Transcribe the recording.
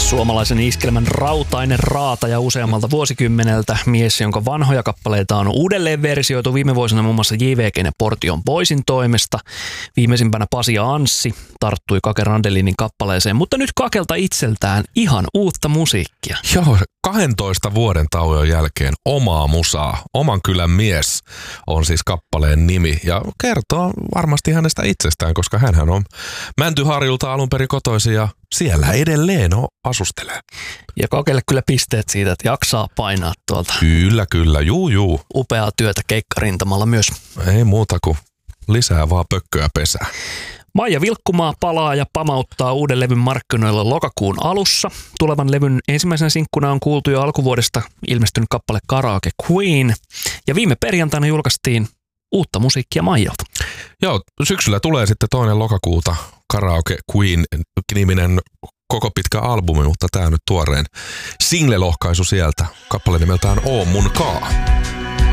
Suomalaisen iskelmän rautainen raata ja useammalta vuosikymmeneltä mies, jonka vanhoja kappaleita on uudelleen versioitu viime vuosina muun muassa JVG:n ja Portion Boysin toimesta. Viimeisimpänä Pasi ja Anssi tarttui Kake Randelinin kappaleeseen, mutta nyt Kakelta itseltään ihan uutta musiikkia. Joo, 12 vuoden tauon jälkeen omaa musaa. Oman kylän mies on siis kappaleen nimi ja kertoo varmasti hänestä itsestään, koska hänhän on Mäntyharjulta alun perin kotoisin ja siellä edelleen asustelee. Ja Kakelle kyllä pisteet siitä, että jaksaa painaa tuolta. Kyllä, juu. Upeaa työtä keikkarintamalla myös. Ei muuta kuin lisää vaan pökköä pesää. Maija Vilkkumaa palaa ja pamauttaa uuden levyn markkinoilla lokakuun alussa. Tulevan levyn ensimmäisenä sinkkuna on kuultu jo alkuvuodesta ilmestynyt kappale Karaoke Queen. Ja viime perjantaina julkaistiin uutta musiikkia Maijalta. Joo, syksyllä tulee sitten 2. lokakuuta Karaoke Queen-niminen koko pitkä albumi, mutta tää nyt tuoreen single-lohkaisu sieltä. Kappale nimeltään Oo mun kaa.